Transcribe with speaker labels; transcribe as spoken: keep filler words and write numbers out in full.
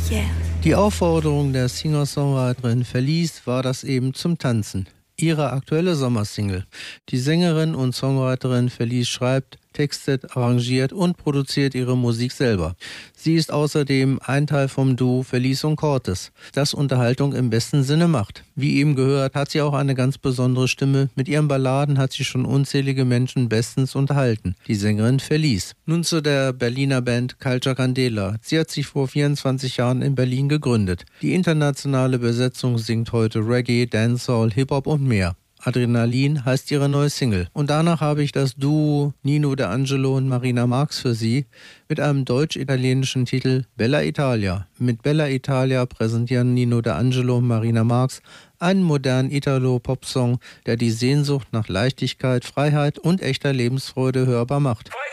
Speaker 1: Yeah.
Speaker 2: Die Aufforderung der Singer-Songwriterin Felice war das eben zum Tanzen. Ihre aktuelle Sommersingle. Die Sängerin und Songwriterin Felice schreibt, textet, arrangiert und produziert ihre Musik selber. Sie ist außerdem ein Teil vom Duo Felice und Cortez, das Unterhaltung im besten Sinne macht. Wie eben gehört, hat sie auch eine ganz besondere Stimme. Mit ihren Balladen hat sie schon unzählige Menschen bestens unterhalten. Die Sängerin Felice. Nun zu der Berliner Band Culture Candela. Sie hat sich vor vierundzwanzig Jahren in Berlin gegründet. Die internationale Besetzung singt heute Reggae, Dancehall, Hip-Hop und mehr. Adrenalin heißt ihre neue Single. Und danach habe ich das Duo Nino D'Angelo und Marina Marx für Sie mit einem deutsch-italienischen Titel Bella Italia. Mit Bella Italia präsentieren Nino D'Angelo und Marina Marx einen modernen Italo-Pop-Song, der die Sehnsucht nach Leichtigkeit, Freiheit und echter Lebensfreude hörbar macht.